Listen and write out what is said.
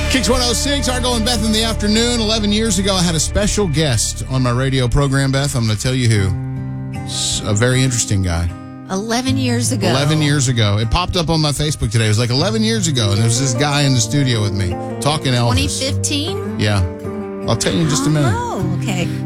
Kicks 106, Argo and Beth in the afternoon. 11 years ago, I had a special guest on my radio program, Beth. I'm going to tell you who. A very interesting guy. 11 years ago. 11 years ago. It popped up on my Facebook today. It was like 11 years ago, and there was this guy in the studio with me talking Elvis. 2015? Yeah. I'll tell you in just a minute. Oh, okay.